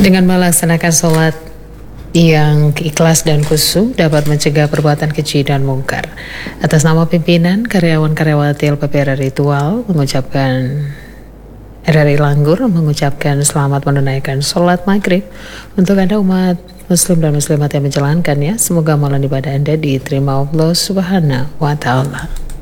Dengan melaksanakan sholat yang ikhlas dan khusyuk dapat mencegah perbuatan keji dan mungkar. Atas nama pimpinan karyawan-karyawati LPPR Ritual mengucapkan RRI Langgur mengucapkan selamat menunaikan sholat maghrib untuk Anda umat muslim dan muslimat yang menjalankannya. Semoga amalan ibadah Anda diterima Allah Subhanahu wa Ta'ala.